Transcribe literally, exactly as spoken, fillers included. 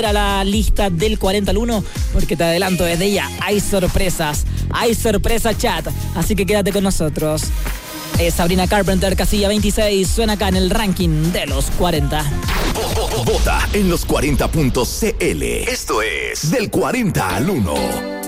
a la lista del cuarenta al uno, porque te adelanto desde ya, hay sorpresas, hay sorpresa chat, así que quédate con nosotros. Es Sabrina Carpenter, casilla veintiséis, suena acá en el ranking de los cuarenta. Vota en los cuarenta punto c l. Esto es Del cuarenta al uno.